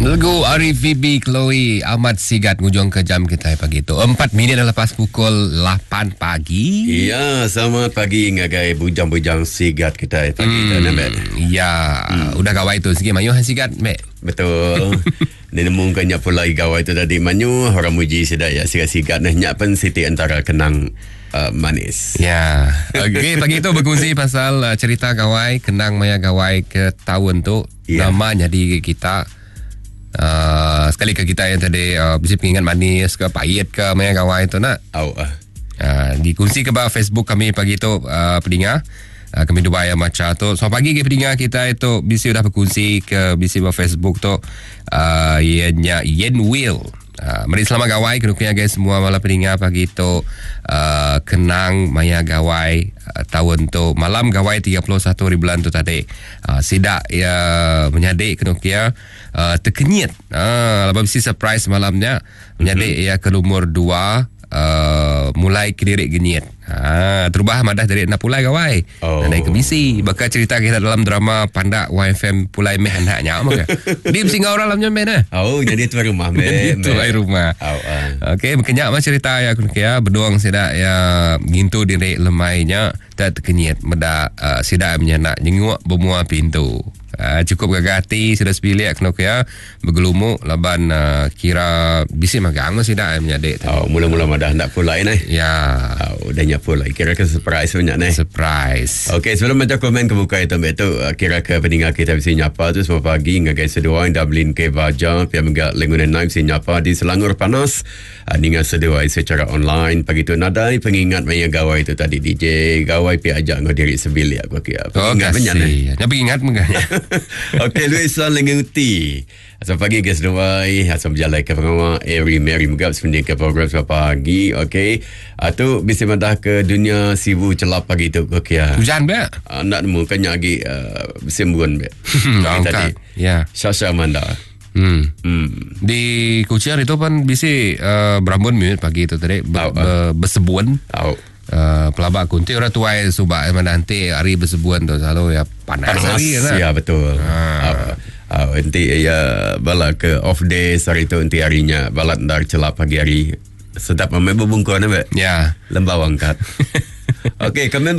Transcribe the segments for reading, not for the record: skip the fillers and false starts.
Lagu Arif Bibi Chloe Ahmad Sigat ngujung ke jam kita pagi tu 4 minit lepas pukul 8 pagi. Ya, selamat pagi ngagai bujang-bujang Sigat kita pagi tu Mek. Ya, udah gawai tu sikit Mayu Sigat Mek. Betul. Ni nemu kanyak pula gawai tu tadi Manyu orang muji sedap ya sigat-sigat nah nyak pen siti antara kenang manis. Ya. Okey, pagi tu berkongsi pasal cerita gawai kenang maya gawai ke tahun tu. Ya. Nama jadi kita sekali ke kita yang tadi bisa pengingat manis ke pahit ke maya gawai tu nak. Dikongsi ke Facebook kami pagi tu pendengar. Kami Dubai yang macam tu. So pagi ke pendengar kita itu bisa dah berkongsi ke bisa Facebook tu Yen Will. Mari selamat gawai kenukian guys semua malam pendengar pagi tu kenang maya gawai tahun tu malam gawai 31 bulan tu tadi sidak ya menyadik kenukian terkenyit lepas mesti surprise malamnya menyadik ya ke umur 2 mulai kedirik genyit terubah madah dari nak pulai gawai naik ke misi bakal cerita kita dalam drama Pandak YFM pulai meh hendaknya maka dia mesti ngau orang dalamnya meh jadi tu rumah meh itu rumah okey berkenyak mah cerita ya kunia berdoang sida ya ngintu diri lemainya tak terkenyit meda sida menyenak jenguk bermuah pintu cukup gagati sudah sebilik kena ya bergelumuk laban kira bisi magang masih dah menyadik mula-mula madah nak pulai ni ya dah nyak pulai kira ke surprise banyak ni surprise. Okey sebelum macam komen kebuka itu betul kira ke pendengar kita bisa nyapa tu semua pagi ngagai seduai Dublin ke Baja pia menggak lengunan naik bisa nyapa di Selangor Panas dengan seduai secara online pagi tu nadai pengingat maya gawai itu tadi DJ gawai pia ajak ngau diri sebilik aku kira pengingat banyak ni nak pengingat menganya. Okey, Luisan Lenguti. Asal pagi guys Dubai, asal berjalan ke pengawa Eri Mary Mugab sebenarnya ke program pagi. Okey. Tu bisa madah ke dunia sibu celap pagi tu. Okey. Hujan be? Nak nemu kanyak lagi bersembuhan be. Tadi. Ya. Sasha Amanda. Di Kuchar itu pun bisa berambun minit pagi itu tadi bersebuan. Pelabak kunti orang tua subak nanti hari bersebuan tu selalu ya panas hari ya betul. Nanti ya bala ke off day hari tu nanti harinya balat dar celap pagi hari sedap memang berbungkuan apa ya lembau angkat. Okey komen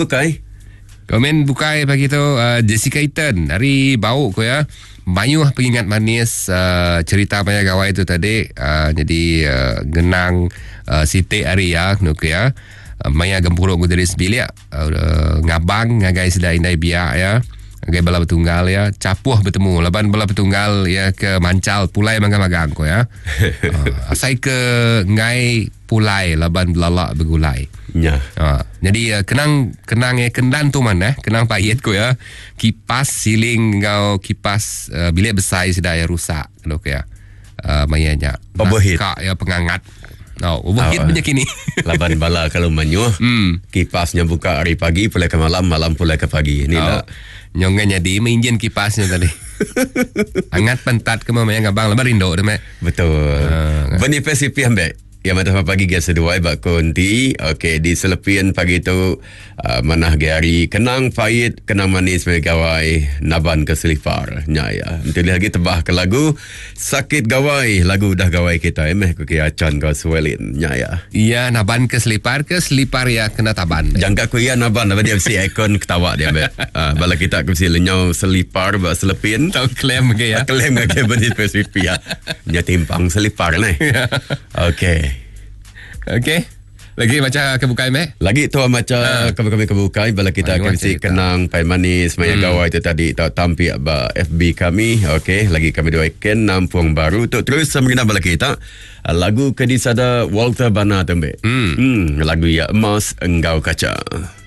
bukai pagi tu Jessica Eaton hari bau ko ya banyu pengingat manis cerita banyak gawai itu tadi jadi genang Siti hari ya nuk ya maya gempuruk dari sebilik ngabang ngagai sedai indai biak ya ngagai bala betunggal ya capuh bertemu laban bala betunggal ya ke mancal pulai magang-magang ko ya asai ke ngai pulai laban belalak begulai ya jadi kenang kendan tu mana kenang pahit ko ya kipas siling ngau kipas bilik besar sedaya rusak lo ya mayanya overheat ya pengangat overheat banyak kini. Laban bala kalau menyuh kipasnya buka hari pagi pulai ke malam pulai ke pagi inilah nyongnya di menginjin kipasnya tadi hangat pentat ke mamanya ngabang lebar rindo dah betul bani PCP ambek yang mata pagi gas seduai bak konti. Okey di selepian pagi tu manah hari kenang pahit kenang manis megawai naban ke selipar nyaya nanti lagi tebah ke lagu sakit gawai lagu dah gawai kita ku kira acan kau suelin nyaya iya naban ke selipar ya kena taban jangka ku iya naban apa dia mesti ikon ketawa dia bala kita ku mesti lenyau selipar bak selepin tau klaim ke ya klaim ke bani PCP ya nya timpang selipar ni Okey. Lagi macam kebukai lagi tu macam kami kebukai bala kita kami kenang pai manis maya gawai tu tadi tak tampil ba FB kami. Okey lagi kami doakan Nampuang Baru tu terus mengenal bala kita lagu kedisada Walter Bana tembe lagu ya emas engkau kaca.